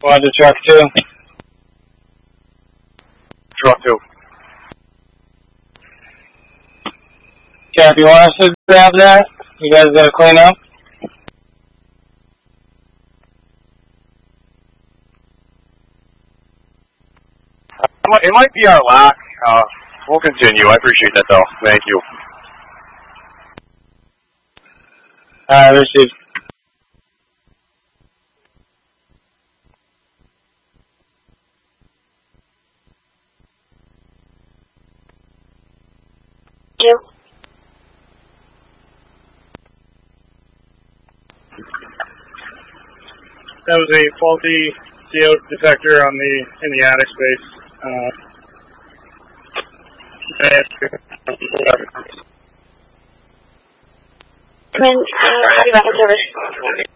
Roger, truck 2. Truck 2. Cap, you want us to grab that? You guys gotta clean up? It might be our lock. We'll continue. I appreciate that, though. Thank you. Received. You. That was a faulty CO detector in the attic space. Come in, Rocky Rocket Service.